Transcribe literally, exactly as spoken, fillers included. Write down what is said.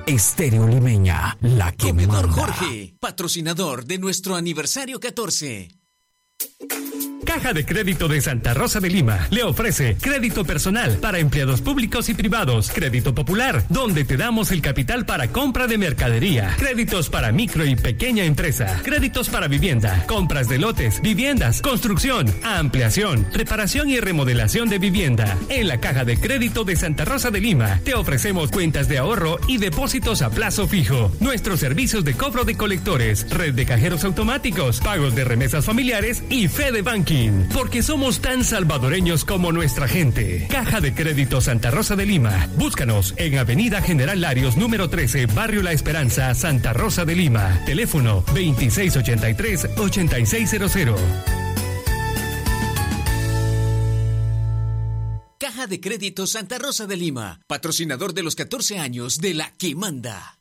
Estéreo Limeña, la que Comedor manda. Jorge, patrocinador de nuestro aniversario catorce. Caja de Crédito de Santa Rosa de Lima le ofrece crédito personal para empleados públicos y privados, crédito popular, donde te damos el capital para compra de mercadería, créditos para micro y pequeña empresa, créditos para vivienda, compras de lotes, viviendas, construcción, ampliación, reparación y remodelación de vivienda. En la Caja de Crédito de Santa Rosa de Lima te ofrecemos cuentas de ahorro y depósitos a plazo fijo, nuestros servicios de cobro de colectores, red de cajeros automáticos, pagos de remesas familiares y fe de banking. Porque somos tan salvadoreños como nuestra gente. Caja de Crédito Santa Rosa de Lima. Búscanos en Avenida General Larios número trece, Barrio La Esperanza, Santa Rosa de Lima. Teléfono veintiséis ochenta y tres, ochenta y seis cero cero. Caja de Crédito Santa Rosa de Lima, patrocinador de los catorce años de La que manda.